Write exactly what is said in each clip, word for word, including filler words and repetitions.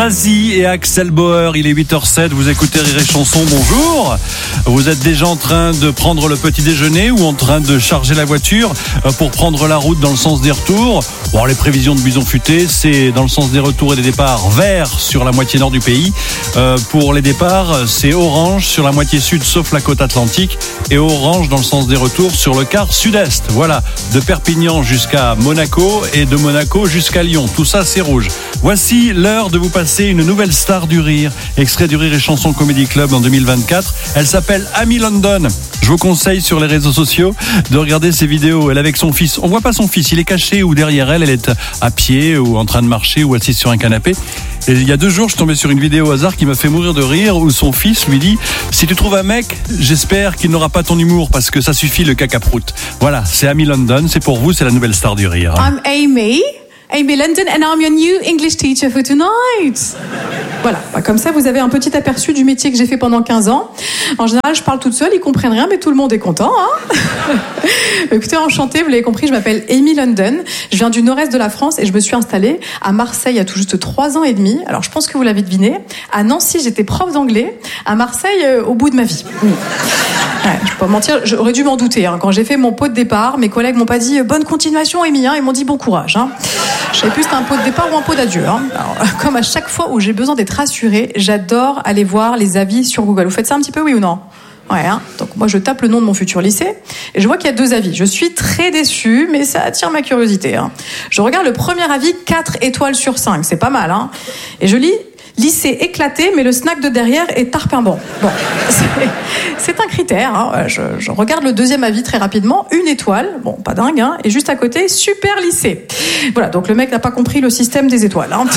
Asie et Axel Bauer, il est huit heures zéro sept, vous écoutez Rire et Chanson, bonjour. Vous êtes déjà en train de prendre le petit déjeuner ou en train de charger la voiture pour prendre la route dans le sens des retours. Bon, les prévisions de Bison Futé, c'est dans le sens des retours et des départs vert sur la moitié nord du pays. Euh, pour les départs, c'est orange sur la moitié sud sauf la côte atlantique et orange dans le sens des retours sur le quart sud-est. Voilà, de Perpignan jusqu'à Monaco et de Monaco jusqu'à Lyon. Tout ça, c'est rouge. Voici l'heure de vous passer une nouvelle star du rire, extrait du Rire et Chanson Comedy Club en deux mille vingt-quatre. Elle s'appelle Amy London. Je vous conseille sur les réseaux sociaux de regarder ses vidéos. Elle est avec son fils. On voit pas son fils, il est caché ou derrière elle. Elle est à pied ou en train de marcher ou assise sur un canapé. Et il y a deux jours, je suis tombé sur une vidéo au hasard qui m'a fait mourir de rire où son fils lui dit « Si tu trouves un mec, j'espère qu'il n'aura pas ton humour parce que ça suffit le caca-prout. » Voilà, c'est Amy London, c'est pour vous, c'est la nouvelle star du rire. I'm Amy. Amy London, and I'm your new English teacher for tonight. Voilà, bah comme ça vous avez un petit aperçu du métier que j'ai fait pendant quinze ans. En général, je parle toute seule, ils comprennent rien, mais tout le monde est content. Hein. Écoutez, enchantée, vous l'avez compris, je m'appelle Amy London. Je viens du nord-est de la France et je me suis installée à Marseille il y a tout juste trois ans et demi. Alors, je pense que vous l'avez deviné. À Nancy, j'étais prof d'anglais. À Marseille, euh, au bout de ma vie. Oui. Ouais, je peux pas mentir, j'aurais dû m'en douter. Hein. Quand j'ai fait mon pot de départ, mes collègues m'ont pas dit « Bonne continuation, Amy hein. », ils m'ont dit « Bon courage hein. ». Je savais plus si c'était un pot de départ ou un pot d'adieu. Hein. Alors, comme à chaque fois où j'ai besoin d'être rassurée, j'adore aller voir les avis sur Google. Vous faites ça un petit peu, oui ou non ? Ouais, hein. Donc moi je tape le nom de mon futur lycée et je vois qu'il y a deux avis. Je suis très déçue, mais ça attire ma curiosité. Hein. Je regarde le premier avis, quatre étoiles sur cinq, c'est pas mal. Hein. Et je lis lycée éclaté, mais le snack de derrière est tarpinbon. Bon, c'est, c'est un critère. Hein. Je, je regarde le deuxième avis très rapidement, une étoile, bon, pas dingue, hein. Et juste à côté, super lycée. Voilà, donc le mec n'a pas compris le système des étoiles. Hein.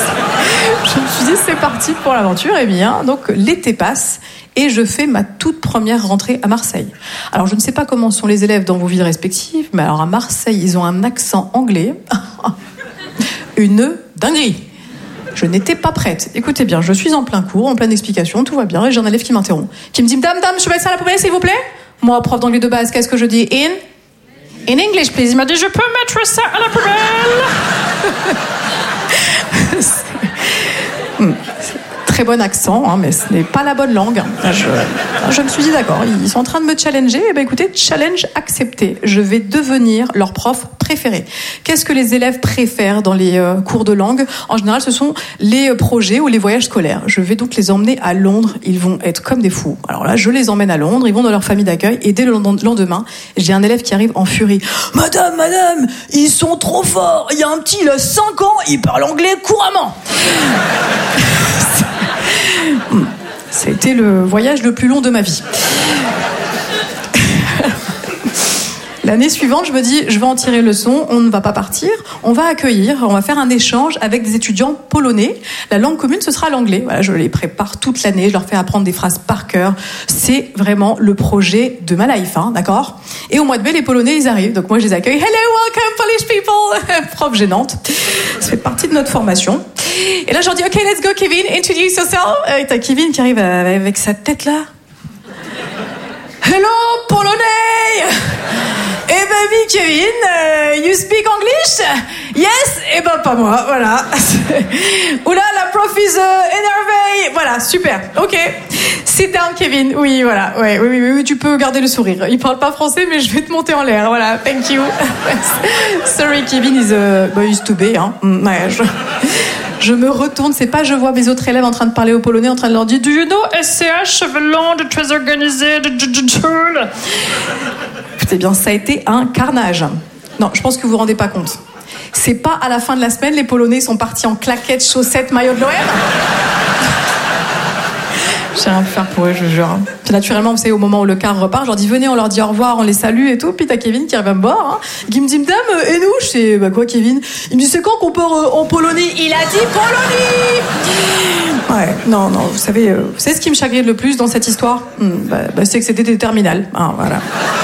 Je me suis dit, c'est parti pour l'aventure, et bien, donc l'été passe. Et je fais ma toute première rentrée à Marseille. Alors, je ne sais pas comment sont les élèves dans vos villes respectives, mais alors à Marseille, ils ont un accent anglais. Une dinguerie. Je n'étais pas prête. Écoutez bien, je suis en plein cours, en pleine explication, tout va bien, et j'ai un élève qui m'interrompt, qui me dit « Dame, dame, je peux mettre ça à la poubelle, s'il vous plaît ?» Moi, prof d'anglais de base, qu'est-ce que je dis ? In In English, please. Il m'a dit « Je peux mettre ça à la poubelle ?» hmm. Très bon accent, hein, mais ce n'est pas la bonne langue. Je, je me suis dit d'accord, ils sont en train de me challenger. Eh ben écoutez, challenge accepté. Je vais devenir leur prof préféré. Qu'est-ce que les élèves préfèrent dans les euh, cours de langue ? En général, ce sont les euh, projets ou les voyages scolaires. Je vais donc les emmener à Londres. Ils vont être comme des fous. Alors là, je les emmène à Londres. Ils vont dans leur famille d'accueil. Et dès le lendemain, j'ai un élève qui arrive en furie. « Madame, madame, ils sont trop forts. Il y a un petit, il a cinq ans, il parle anglais couramment. » Ça a été le voyage le plus long de ma vie. L'année suivante, je me dis, je vais en tirer leçon, on ne va pas partir, on va accueillir, on va faire un échange avec des étudiants polonais. La langue commune, ce sera l'anglais. Voilà, je les prépare toute l'année, je leur fais apprendre des phrases par cœur. C'est vraiment le projet de ma life, hein, d'accord ? Et au mois de mai, les Polonais, ils arrivent. Donc moi, je les accueille. Hello, welcome, Polish people. Prof gênante. Ça fait partie de notre formation. Et là, je leur dis, OK, let's go, Kevin, introduce yourself. Et t'as Kevin qui arrive avec sa tête là. Hello, Polonais. Eh ben oui, Kevin, uh, you speak English? Yes? Eh ben pas moi, voilà. Oula, la prof is uh, énervée. Voilà, super, ok. Sit down, Kevin. Oui, voilà, ouais, oui, oui, oui, tu peux garder le sourire. Il parle pas français, mais je vais te monter en l'air, voilà, thank you. Sorry, Kevin is, uh, bah, used to be, hein. Ouais, je... Je me retourne, c'est pas je vois mes autres élèves en train de parler au polonais, en train de leur dire « Do you know S C H, chevelon, de très organisé, de tchoul ?» Écoutez bien, ça a été un carnage. Non, je pense que vous vous rendez pas compte. C'est pas à la fin de la semaine, les Polonais sont partis en claquettes, chaussettes, maillot de l'O M. J'ai rien pu faire pour eux, je jure. Puis naturellement, vous savez, au moment où le car repart, je leur dis venez, on leur dit au revoir, on les salue et tout. Puis t'as Kevin qui arrive à me voir, hein, qui me dit madame, et nous? Je sais, bah quoi, Kevin? Il me dit c'est quand qu'on part euh, en Polonie? Il a dit Polonie. Ouais, non, non, vous savez, euh, vous savez ce qui me chagrine le plus dans cette histoire? hmm, bah, bah, c'est que c'était des terminales. Hein, voilà.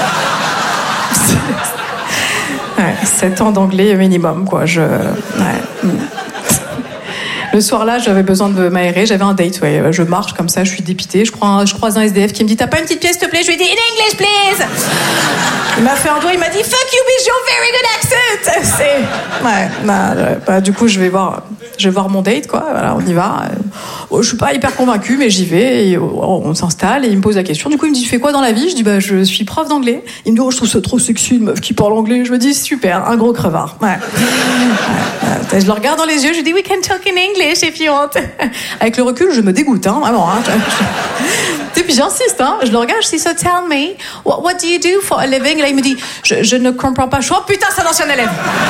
Ouais, sept ans d'anglais minimum, quoi. Je. Ouais. hmm. Le soir-là, j'avais besoin de m'aérer, j'avais un date, ouais. Je marche comme ça, je suis dépitée, je croise, je croise un S D F qui me dit « T'as pas une petite pièce, s'il te plaît ?» Je lui dis « In English, please !» Il m'a fait un doigt, il m'a dit « Fuck you, with your very good accent !» C'est... Ouais, bah, bah, du coup, je vais voir, je vais voir mon date, quoi. Voilà, on y va. Je suis pas hyper convaincue, mais j'y vais. Et on s'installe et il me pose la question. Du coup, il me dit « Tu fais quoi dans la vie ?» Je dis « Bah, je suis prof d'anglais. » Il me dit « Oh, je trouve ça trop sexy, une meuf qui parle anglais. » Je me dis « Super, un gros crevard. » Ouais. Ouais. Je le regarde dans les yeux, je lui dis « We can talk in English if you want. » Avec le recul, je me dégoûte, hein, vraiment. Hein. Et puis j'insiste, hein. Je le regarde, je dis « So tell me, what, what do you do for a living ?» Et là, il me dit je, « Je ne comprends pas. » Je suis « Oh putain, c'est un ancien élève. »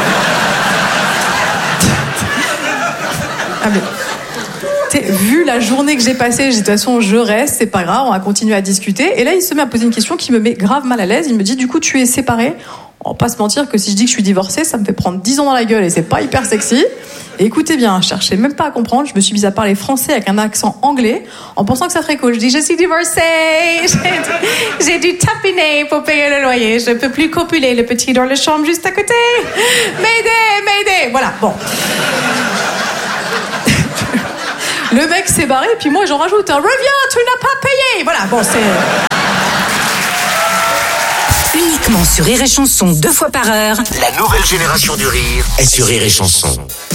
Ah mais... T'sais, vu la journée que j'ai passée, j'ai dit, de toute façon, je reste, c'est pas grave, on va continuer à discuter. Et là, il se met à poser une question qui me met grave mal à l'aise. Il me dit, du coup, tu es séparée. On va pas se mentir que si je dis que je suis divorcée, ça me fait prendre dix ans dans la gueule et c'est pas hyper sexy. Et écoutez bien, je cherchais même pas à comprendre. Je me suis mise à parler français avec un accent anglais en pensant que ça ferait cool. Je dis, je suis divorcée. J'ai, j'ai dû tapiner pour payer le loyer. Je peux plus copuler le petit dans la chambre juste à côté. M'aider, m'aider. Voilà, bon. Le mec s'est barré, puis moi j'en rajoute un reviens, tu n'as pas payé. Voilà, bon, c'est. Uniquement sur Rire et Chanson, deux fois par heure. La nouvelle génération du rire est sur Rire et Chanson.